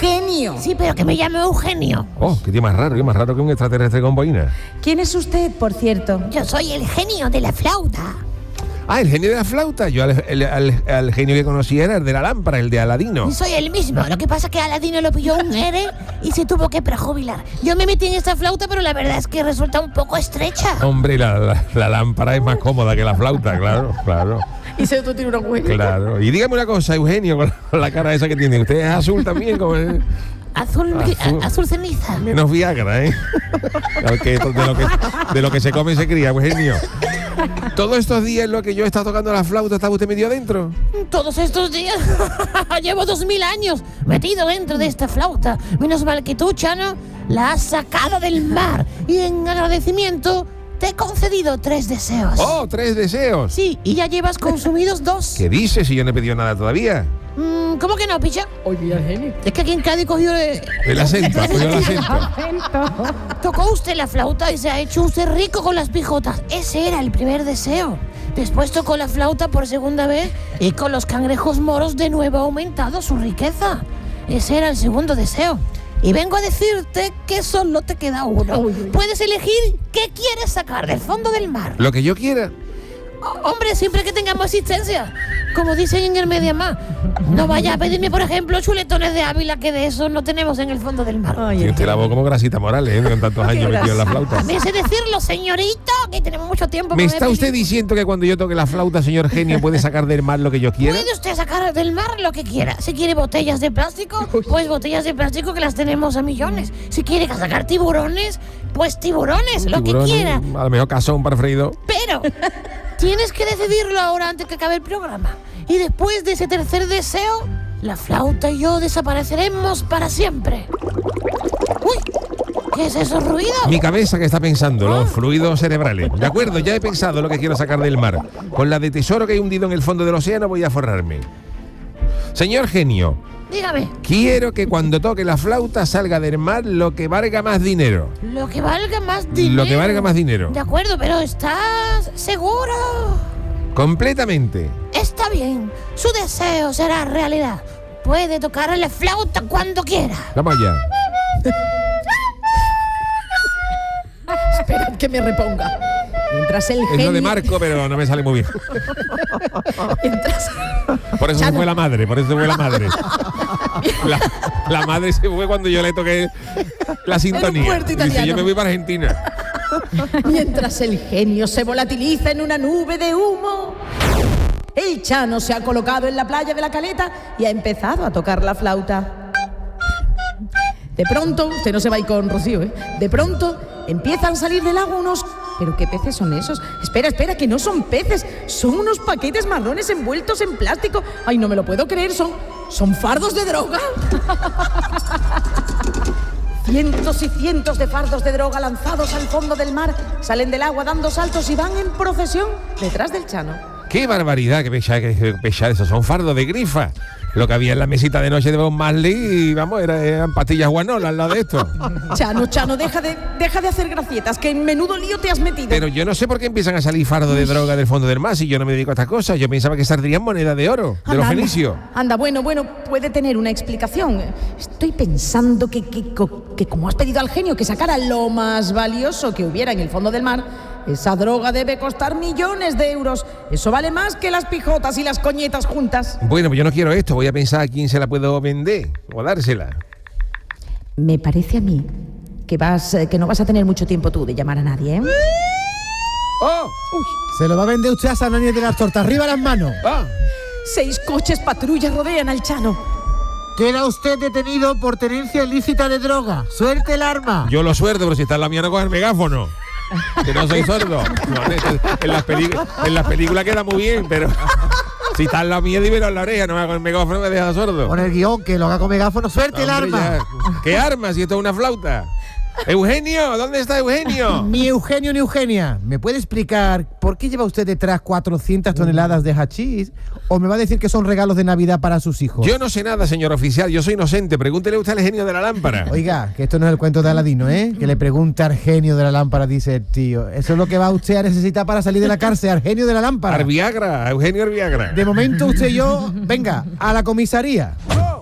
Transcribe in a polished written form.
Eugenio. Sí, pero que me llame Eugenio. Oh, qué tío más raro que un extraterrestre con boina. ¿Quién es usted, por cierto? Yo soy el genio de la flauta. Ah, el genio de la flauta. Yo al genio que conocía era el de la lámpara, el de Aladino. Soy el mismo. Lo que pasa es que Aladino lo pilló un ERE y se tuvo que prejubilar. Yo me metí en esta flauta, pero la verdad es que resulta un poco estrecha. Hombre, la lámpara es más cómoda que la flauta, claro. Y se tiene una huella. Claro. Y dígame una cosa, Eugenio, con la cara esa que tiene. Usted es azul también, como es. Azul ceniza. Menos Viagra, ¿eh? De lo que se come se cría, Eugenio. Todos estos días en lo que yo he estado tocando la flauta, ¿estaba usted metido adentro? Todos estos días. Llevo 2000 años metido dentro de esta flauta. Menos mal que tú, Chano, la has sacado del mar. Y en agradecimiento te he concedido 3 deseos. ¡Oh, 3 deseos! Sí, y ya llevas consumidos 2. ¿Qué dices si yo no he pedido nada todavía? ¿Cómo que no, picha? Oye, genio. Es que aquí en Cádiz cogió El acento, cogió el acento. Tocó usted la flauta y se ha hecho usted rico con las pijotas. Ese era el primer deseo. Después tocó la flauta por segunda vez y con los cangrejos moros de nuevo ha aumentado su riqueza. Ese era el segundo deseo. Y vengo a decirte que solo te queda uno. Puedes elegir qué quieres sacar del fondo del mar. Lo que yo quiera. Hombre, siempre que tengamos asistencia. Como dicen en el Mediamar. No vaya a pedirme, por ejemplo, chuletones de Ávila, que de eso no tenemos en el fondo del mar. Tiene usted la voz como Grasita Morales, con tantos años metido en la flauta. También sé decirlo, señorito, que tenemos mucho tiempo. ¿Me está usted diciendo que cuando yo toque la flauta, señor genio, puede sacar del mar lo que yo quiera? Puede usted sacar del mar lo que quiera. Si quiere botellas de plástico, pues botellas de plástico que las tenemos a millones. Si quiere sacar tiburones, pues tiburones, lo que quiera. A lo mejor cazón para freído. Pero tienes que decidirlo ahora antes que acabe el programa. Y después de ese tercer deseo, la flauta y yo desapareceremos para siempre. ¡Uy! ¿Qué es esos ruidos? Mi cabeza que está pensando, los fluidos cerebrales. De acuerdo, ya he pensado lo que quiero sacar del mar. Con la de tesoro que he hundido en el fondo del océano voy a forrarme. Señor genio, dígame. Quiero que cuando toque la flauta salga del mar lo que valga más dinero. Lo que valga más dinero. Lo que valga más dinero. De acuerdo, pero ¿estás seguro? Completamente. Está bien, su deseo será realidad. Puede tocar la flauta cuando quiera. Vamos allá. Espera que me reponga. Mientras el genio... Es lo de Marco, pero no me sale muy bien. Por eso se fue la madre, La madre se fue cuando yo le toqué la sintonía. Dice, yo me voy para Argentina. Mientras el genio se volatiliza en una nube de humo, el Chano se ha colocado en la playa de la Caleta y ha empezado a tocar la flauta. De pronto, usted no se va a ir con Rocío, ¿eh? De pronto empiezan a salir del agua unos... ¿Pero qué peces son esos? Espera, que no son peces, son unos paquetes marrones envueltos en plástico. Ay, no me lo puedo creer, son fardos de droga. Cientos y cientos de fardos de droga lanzados al fondo del mar salen del agua dando saltos y van en procesión detrás del Chano. ¡Qué barbaridad! ¡Qué pesar! Esos son fardos de grifa. Lo que había en la mesita de noche de Bob Marley y vamos, eran pastillas guanolas al lado de esto. Chano, deja de hacer gracietas, que en menudo lío te has metido. Pero yo no sé por qué empiezan a salir fardos de droga del fondo del mar si yo no me dedico a estas cosas. Yo pensaba que saldrían moneda de oro, de los fenicios. Anda, bueno, puede tener una explicación. Estoy pensando que como has pedido al genio que sacara lo más valioso que hubiera en el fondo del mar, esa droga debe costar millones de euros. Eso vale más que las pijotas y las coñetas juntas. Bueno, pues yo no quiero esto. Voy a pensar a quién se la puedo vender o dársela. Me parece a mí que no vas a tener mucho tiempo tú de llamar a nadie, ¿eh? ¡Oh! Uy. Se lo va a vender usted a San Ángel de las Tortas. ¡Arriba las manos! ¡Ah! 6 coches patrullas rodean al Chano. Queda usted detenido por tenencia ilícita de droga. ¡Suelte el arma! Yo lo suelto, pero si está en la mía no coge el megáfono. Que no soy sordo. No, en las películas queda muy bien, pero si está en la mía, dímelo en la oreja, no me hago el megáfono, me deja sordo. Con el guión, que lo haga con megáfono, suelte el arma. Ya. ¿Qué arma si esto es una flauta? Eugenio, ¿dónde está Eugenio? Ni Eugenio ni Eugenia. ¿Me puede explicar por qué lleva usted detrás 400 toneladas de hachís? ¿O me va a decir que son regalos de Navidad para sus hijos? Yo no sé nada, señor oficial, yo soy inocente. Pregúntele usted al genio de la lámpara. Oiga, que esto no es el cuento de Aladino, ¿eh? Que le pregunta al genio de la lámpara, dice el tío. Eso es lo que va usted a necesitar para salir de la cárcel, al genio de la lámpara. Al Viagra, Eugenio el Viagra. De momento usted y yo, venga, a la comisaría.